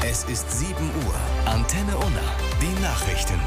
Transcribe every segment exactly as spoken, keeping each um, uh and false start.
Es ist sieben Uhr. Antenne Unna. Die Nachrichten.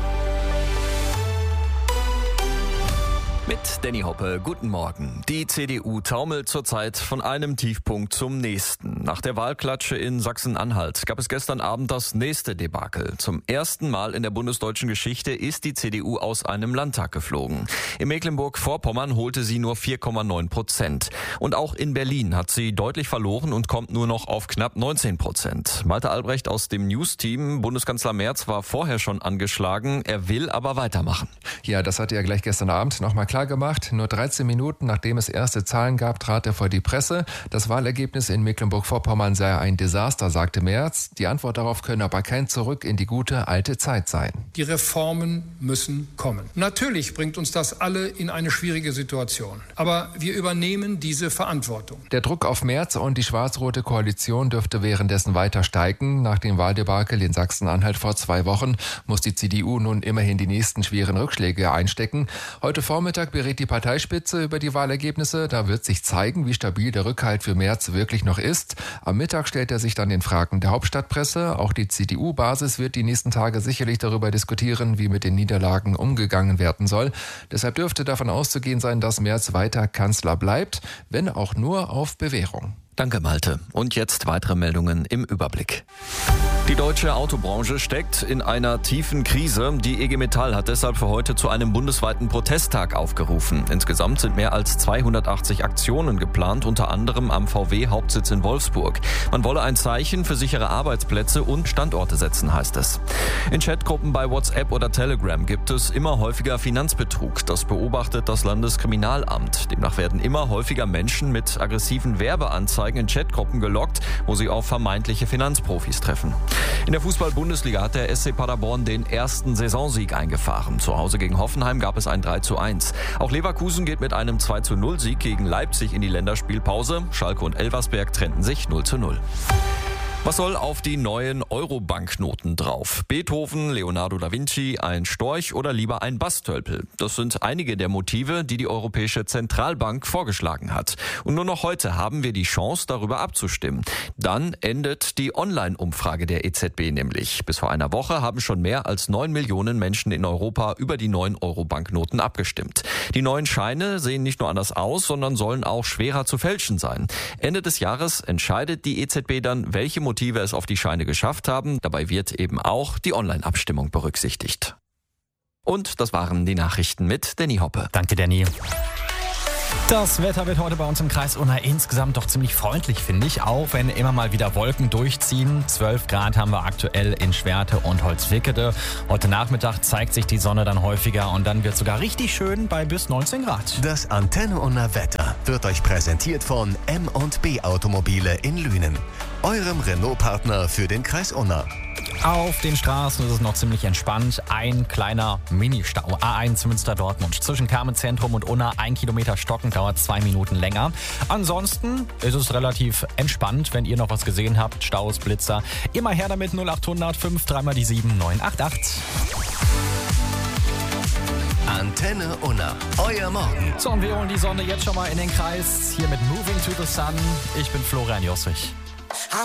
Mit Danny Hoppe, guten Morgen. Die C D U taumelt zurzeit von einem Tiefpunkt zum nächsten. Nach der Wahlklatsche in Sachsen-Anhalt gab es gestern Abend das nächste Debakel. Zum ersten Mal in der bundesdeutschen Geschichte ist die C D U aus einem Landtag geflogen. In Mecklenburg-Vorpommern holte sie nur vier Komma neun Prozent. Und auch in Berlin hat sie deutlich verloren und kommt nur noch auf knapp neunzehn Prozent. Malte Albrecht aus dem News-Team. Bundeskanzler Merz war vorher schon angeschlagen. Er will aber weitermachen. Ja, das hat er gleich gestern Abend nochmal klar gemacht. Nur dreizehn Minuten nachdem es erste Zahlen gab, trat er vor die Presse. Das Wahlergebnis in Mecklenburg-Vorpommern sei ein Desaster, sagte Merz. Die Antwort darauf könne aber kein Zurück in die gute alte Zeit sein. Die Reformen müssen kommen. Natürlich bringt uns das alle in eine schwierige Situation. Aber wir übernehmen diese Verantwortung. Der Druck auf Merz und die schwarz-rote Koalition dürfte währenddessen weiter steigen. Nach dem Wahldebakel in Sachsen-Anhalt vor zwei Wochen muss die C D U nun immerhin die nächsten schweren Rückschläge einstecken. Heute Vormittag berät die Parteispitze über die Wahlergebnisse. Da wird sich zeigen, wie stabil der Rückhalt für Merz wirklich noch ist. Am Mittag stellt er sich dann den Fragen der Hauptstadtpresse. Auch die C D U-Basis wird die nächsten Tage sicherlich darüber diskutieren, wie mit den Niederlagen umgegangen werden soll. Deshalb dürfte davon auszugehen sein, dass Merz weiter Kanzler bleibt, wenn auch nur auf Bewährung. Danke, Malte. Und jetzt weitere Meldungen im Überblick. Die deutsche Autobranche steckt in einer tiefen Krise. Die I G Metall hat deshalb für heute zu einem bundesweiten Protesttag aufgerufen. Insgesamt sind mehr als zweihundertachtzig Aktionen geplant, unter anderem am V W-Hauptsitz in Wolfsburg. Man wolle ein Zeichen für sichere Arbeitsplätze und Standorte setzen, heißt es. In Chatgruppen bei WhatsApp oder Telegram gibt es immer häufiger Finanzbetrug. Das beobachtet das Landeskriminalamt. Demnach werden immer häufiger Menschen mit aggressiven Werbeanzeigen in Chatgruppen gelockt, wo sie auf vermeintliche Finanzprofis treffen. In der Fußball-Bundesliga hat der S C Paderborn den ersten Saisonsieg eingefahren. Zu Hause gegen Hoffenheim gab es ein drei zu eins. Auch Leverkusen geht mit einem zwei zu null Sieg gegen Leipzig in die Länderspielpause. Schalke und Elversberg trennten sich null zu null. Was soll auf die neuen Euro-Banknoten drauf? Beethoven, Leonardo da Vinci, ein Storch oder lieber ein Bastölpel? Das sind einige der Motive, die die Europäische Zentralbank vorgeschlagen hat. Und nur noch heute haben wir die Chance, darüber abzustimmen. Dann endet die Online-Umfrage der E Z B nämlich. Bis vor einer Woche haben schon mehr als neun Millionen Menschen in Europa über die neuen Euro-Banknoten abgestimmt. Die neuen Scheine sehen nicht nur anders aus, sondern sollen auch schwerer zu fälschen sein. Ende des Jahres entscheidet die E Z B dann, welche Motive Motive es auf die Scheine geschafft haben. Dabei wird eben auch die Online-Abstimmung berücksichtigt. Und das waren die Nachrichten mit Danny Hoppe. Danke, Danny. Das Wetter wird heute bei uns im Kreis Unna insgesamt doch ziemlich freundlich, finde ich. Auch wenn immer mal wieder Wolken durchziehen. zwölf Grad haben wir aktuell in Schwerte und Holzwickede. Heute Nachmittag zeigt sich die Sonne dann häufiger und dann wird es sogar richtig schön bei bis neunzehn Grad. Das Antenne Unna Wetter wird euch präsentiert von M und B Automobile in Lünen. Eurem Renault-Partner für den Kreis Unna. Auf den Straßen ist es noch ziemlich entspannt. Ein kleiner Ministau. A eins Münster-Dortmund. Zwischen Kamenz-Zentrum und Unna ein Kilometer stocken, dauert zwei Minuten länger. Ansonsten ist es relativ entspannt, wenn ihr noch was gesehen habt. Staus, Blitzer. Immer her damit null acht hundert fünf drei mal die sieben neun acht acht. Antenne Unna, euer Morgen. So, und wir holen die Sonne jetzt schon mal in den Kreis. Hier mit Moving to the Sun. Ich bin Florian Jossich.